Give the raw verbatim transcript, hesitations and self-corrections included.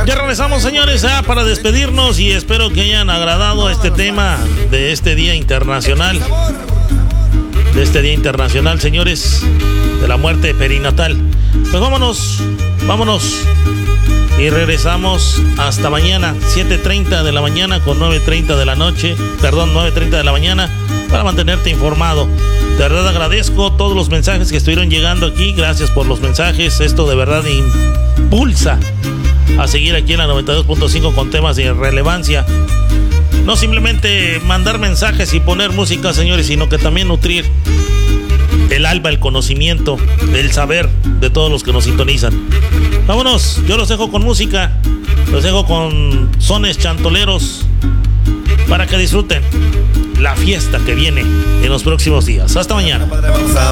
Ya regresamos, señores, ah, para despedirnos y espero que hayan agradado este tema de este Día Internacional. De este Día Internacional, señores, de la muerte perinatal. Pues vámonos, vámonos. Y regresamos hasta mañana, siete treinta de la mañana con nueve treinta de la noche. Perdón, nueve treinta de la mañana, para mantenerte informado. De verdad agradezco todos los mensajes que estuvieron llegando aquí. Gracias por los mensajes. Esto de verdad impulsa a seguir aquí en la noventa y dos punto cinco con temas de relevancia. No simplemente mandar mensajes y poner música, señores, sino que también nutrir el alma, el conocimiento, el saber de todos los que nos sintonizan. Vámonos, yo los dejo con música, los dejo con sones chantoleros para que disfruten la fiesta que viene en los próximos días. Hasta mañana.